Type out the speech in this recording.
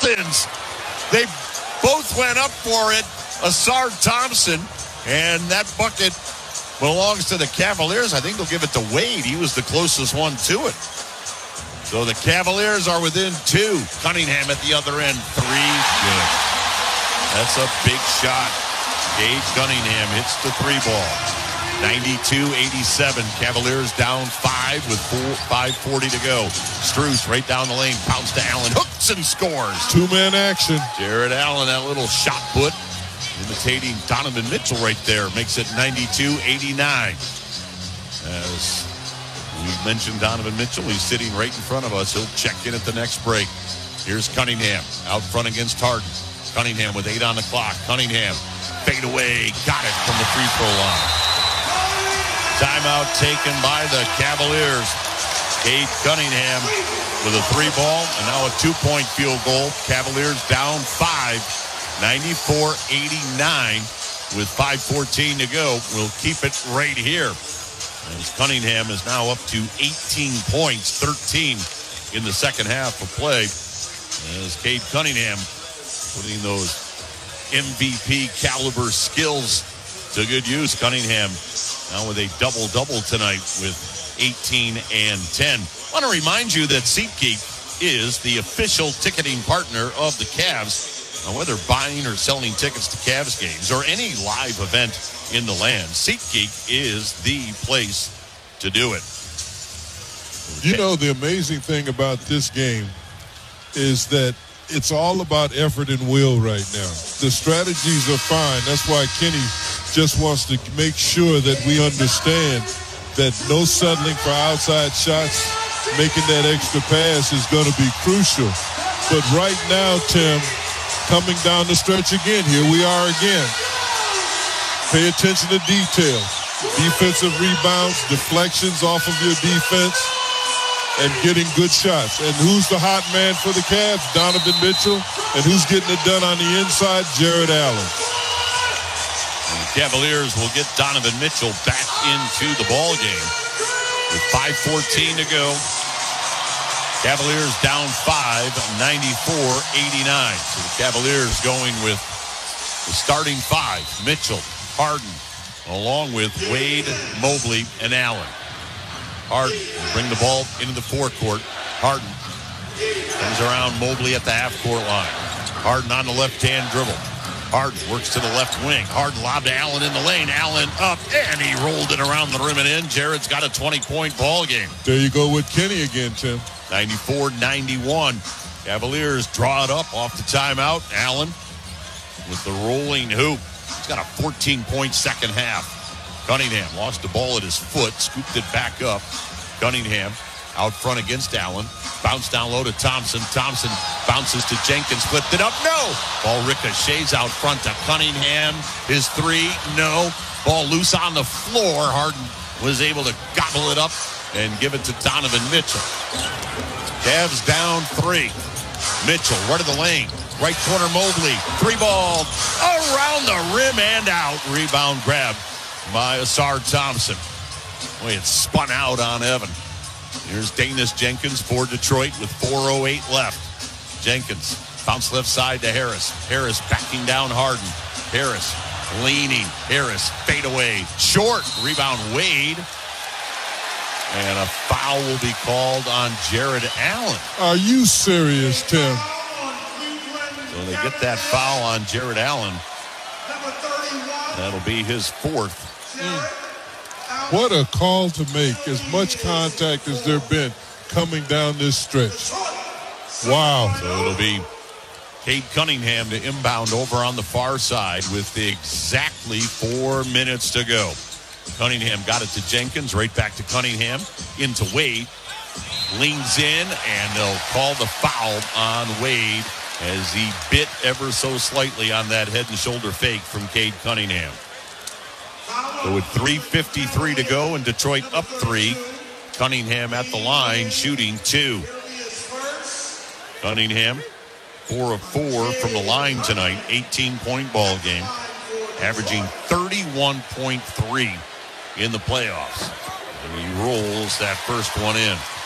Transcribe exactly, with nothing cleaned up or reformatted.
happens? They both went up for it. Ausar Thompson, and that bucket belongs to the Cavaliers. I think they'll give it to Wade. He was the closest one to it. So the Cavaliers are within two. Cunningham at the other end. Three. Good. That's a big shot. Cade Cunningham hits the three ball. ninety-two eighty-seven. Cavaliers down five with four, five forty to go. Strus right down the lane. Pounds to Allen. Hooks and scores. Two-man action. Jared Allen, that little shot put. Imitating Donovan Mitchell right there. Makes it ninety-two eighty-nine. As we mentioned Donovan Mitchell, he's sitting right in front of us. He'll check in at the next break. Here's Cunningham out front against Harden. Cunningham with eight on the clock. Cunningham fade away. Got it from the free throw line. Timeout taken by the Cavaliers. Cade Cunningham with a three ball and now a two-point field goal. Cavaliers down five. ninety-four eighty-nine with five fourteen to go. We'll keep it right here. As Cunningham is now up to eighteen points, thirteen in the second half of play. As Cade Cunningham putting those M V P caliber skills to good use. Cunningham now with a double-double tonight with eighteen and ten. I want to remind you that SeatGeek is the official ticketing partner of the Cavs. Now, whether buying or selling tickets to Cavs games or any live event in the land, SeatGeek is the place to do it. You know, the amazing thing about this game is that it's all about effort and will right now. The strategies are fine. That's why Kenny just wants to make sure that we understand that no settling for outside shots, making that extra pass is going to be crucial. But right now, Tim, coming down the stretch again, here we are again. Pay attention to detail. Defensive rebounds, deflections off of your defense, and getting good shots. And who's the hot man for the Cavs? Donovan Mitchell. And who's getting it done on the inside? Jared Allen. And the Cavaliers will get Donovan Mitchell back into the ball game with five fourteen to go. Cavaliers down five, ninety-four eighty-nine. So the Cavaliers going with the starting five. Mitchell, Harden, along with Wade, Mobley, and Allen. Harden will bring the ball into the forecourt. Harden comes around Mobley at the half-court line. Harden on the left-hand dribble. Harden works to the left wing. Harden lobbed to Allen in the lane. Allen up, and he rolled it around the rim and in. Jared's got a twenty-point ball game. There you go with Kenny again, Tim. ninety-four ninety-one. Cavaliers draw it up off the timeout. Allen with the rolling hoop. He's got a fourteen-point second half. Cunningham lost the ball at his foot, scooped it back up. Cunningham out front against Allen. Bounce down low to Thompson. Thompson bounces to Jenkins, flipped it up. No! Ball ricochets out front to Cunningham. His three, no. Ball loose on the floor. Harden was able to gobble it up and give it to Donovan Mitchell. Cavs down three. Mitchell, right of the lane. Right corner, Mobley. Three ball around the rim and out. Rebound grab by Ausar Thompson. Boy, it spun out on Evan. Here's Danis Jenkins for Detroit with four oh eight left. Jenkins, bounce left side to Harris. Harris backing down Harden. Harris leaning. Harris fade away. Short. Rebound Wade. And a foul will be called on Jared Allen. Are you serious, Tim? So they get that foul on Jared Allen. That'll be his fourth. Mm. What a call to make. As much contact as there been coming down this stretch. Wow. So it'll be Cade Cunningham to inbound over on the far side with exactly four minutes to go. Cunningham got it to Jenkins, right back to Cunningham, into Wade. Leans in, and they'll call the foul on Wade as he bit ever so slightly on that head and shoulder fake from Cade Cunningham. So with three fifty-three to go and Detroit up three, Cunningham at the line shooting two. Cunningham, four of four from the line tonight, eighteen-point ball game, averaging thirty-one point three in the playoffs. And he rolls that first one in.